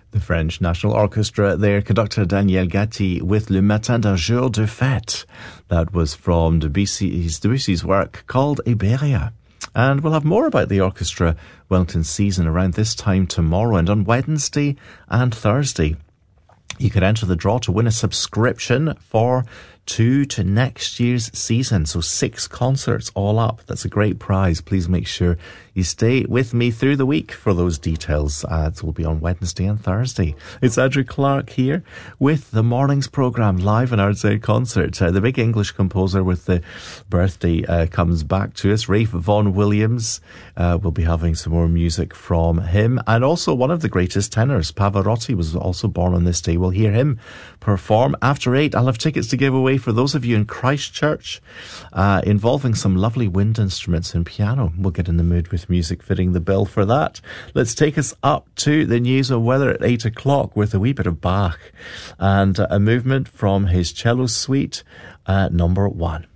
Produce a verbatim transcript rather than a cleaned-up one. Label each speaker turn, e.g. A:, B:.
A: The French National Orchestra there, conductor Daniel Gatti with Le Matin d'un jour de fête. That was from Debussy's, Debussy's work called Iberia. And we'll have more about the orchestra Wellington season around this time tomorrow and on Wednesday and Thursday. You could enter the draw to win a subscription for two to next year's season. So six concerts all up. That's a great prize. Please make sure you stay with me through the week for those details. Uh, it will be on Wednesday and Thursday. It's Andrew Clark here with the morning's programme, Live in Ardside Concert. Uh, the big English composer with the birthday uh, comes back to us. Rafe Vaughan Williams. Uh, we'll be having some more music from him. And also one of the greatest tenors, Pavarotti, was also born on this day. We'll hear him perform after eight. I'll have tickets to give away for those of you in Christchurch, uh, involving some lovely wind instruments and piano. We'll get in the mood with music fitting the bill for that. Let's take us up to the news and weather at eight o'clock with a wee bit of Bach and uh, a movement from his cello suite uh, number one.